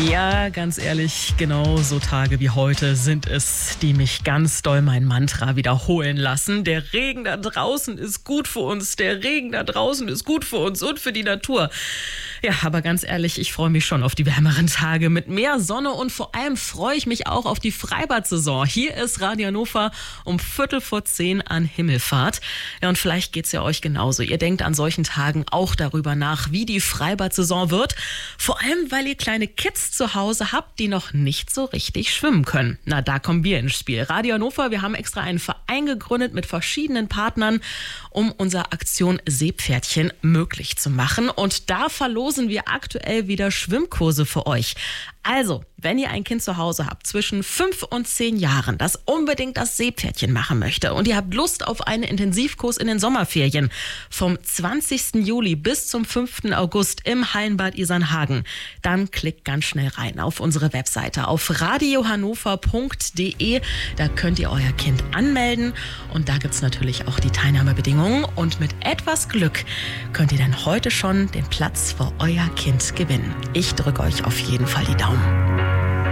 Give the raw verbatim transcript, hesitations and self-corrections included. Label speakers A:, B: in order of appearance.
A: Ja, ganz ehrlich, genau so Tage wie heute sind es, die mich ganz doll mein Mantra wiederholen lassen. Der Regen da draußen ist gut für uns, der Regen da draußen ist gut für uns und für die Natur. Ja, aber ganz ehrlich, ich freue mich schon auf die wärmeren Tage mit mehr Sonne und vor allem freue ich mich auch auf die Freibad-Saison. Hier ist Radio Hannover um Viertel vor zehn an Himmelfahrt. Ja, und vielleicht geht's ja euch genauso. Ihr denkt an solchen Tagen auch darüber nach, wie die Freibad-Saison wird. Vor allem, weil ihr kleine Kids zu Hause habt, die noch nicht so richtig schwimmen können. Na, da kommen wir ins Spiel. Radio Hannover, wir haben extra einen Verein gegründet mit verschiedenen Partnern, um unsere Aktion Seepferdchen möglich zu machen. Und da verlosen wir aktuell wieder Schwimmkurse für euch. Also, wenn ihr ein Kind zu Hause habt zwischen fünf und zehn Jahren, das unbedingt das Seepferdchen machen möchte und ihr habt Lust auf einen Intensivkurs in den Sommerferien vom zwanzigsten Juli bis zum fünften August im Hallenbad Isernhagen, dann klickt ganz schnell rein auf unsere Webseite auf radiohannover punkt de. Da könnt ihr euer Kind anmelden und da gibt es natürlich auch die Teilnahmebedingungen und mit etwas Glück könnt ihr dann heute schon den Platz für euer Kind gewinnen. Ich drücke euch auf jeden Fall die Daumen.